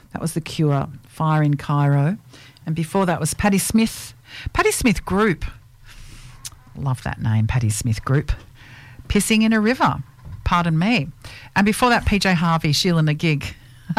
That was The Cure, Fire in Cairo. And before that was Patti Smith Group. Love that name, Patti Smith Group. Pissing in a River, pardon me. And before that, PJ Harvey, Sheila and a Gig.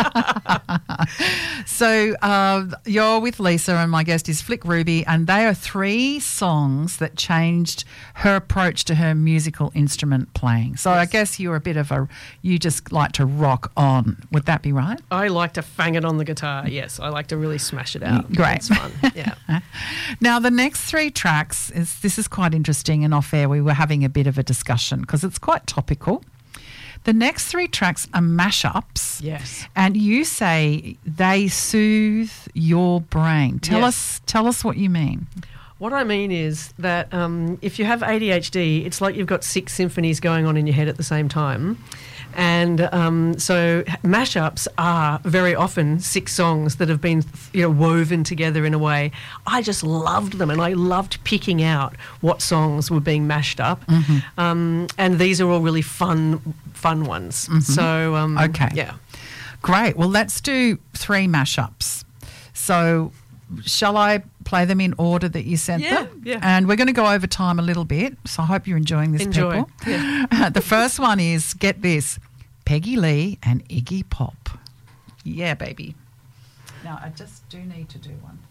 So you're with Lisa and my guest is Flick Ruby, and they are 3 songs that changed her approach to her musical instrument playing. So yes. I guess you're a bit of you just like to rock on. Would that be right? I like to fang it on the guitar, yes. I like to really smash it out. Great. It's fun, yeah. Now, the next 3 tracks, this is quite interesting, and off air we were having a bit of a discussion because it's quite topical. The next 3 tracks are mashups. Yes. And you say they soothe your brain. Tell us what you mean. What I mean is that if you have ADHD, it's like you've got 6 symphonies going on in your head at the same time. And so mashups are very often 6 songs that have been woven together in a way. I just loved them, and I loved picking out what songs were being mashed up. Mm-hmm. And these are all really fun ones. Mm-hmm. So, okay. Yeah. Great. Well, let's do 3 mashups. So shall I play them in order that you sent them? Yeah. And we're going to go over time a little bit, so I hope you're enjoying this, Enjoy. people. Yeah. The first one is, get this, Peggy Lee and Iggy Pop. Yeah, baby. Now, I just do need to do one